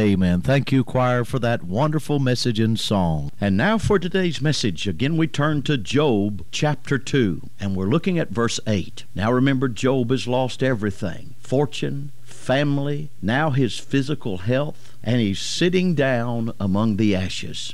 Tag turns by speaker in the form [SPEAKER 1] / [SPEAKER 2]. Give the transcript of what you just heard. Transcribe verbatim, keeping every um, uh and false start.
[SPEAKER 1] Amen. Thank you, choir, for that wonderful message and song. And now for today's message. Again, we turn to Job chapter two, and we're looking at verse eight. Now remember, Job has lost everything: fortune, family, now his physical health, and he's sitting down among the ashes.